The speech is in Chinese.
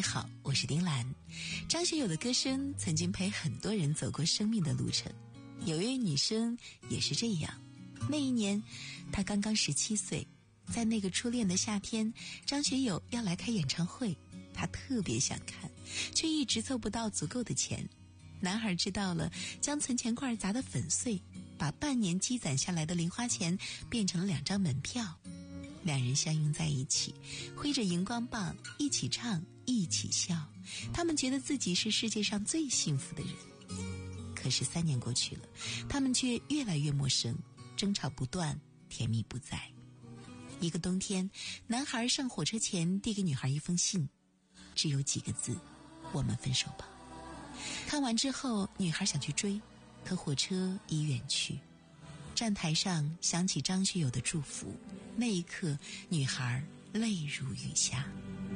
好，我是丁兰。张学友的歌声曾经陪很多人走过生命的路程，有一位女生也是这样。那一年她刚刚17岁，在那个初恋的夏天，张学友要来开演唱会，她特别想看，却一直凑不到足够的钱。男孩知道了，将存钱罐砸得粉碎，把半年积攒下来的零花钱变成了2张门票。两人相拥在一起，挥着荧光棒，一起唱，一起笑。他们觉得自己是世界上最幸福的人。可是3年过去了，他们却越来越陌生，争吵不断，甜蜜不在。一个冬天，男孩上火车前递给女孩一封信，只有几个字：我们分手吧。看完之后，女孩想去追，可火车已远去。站台上响起张学友的祝福，那一刻，女孩泪如雨下。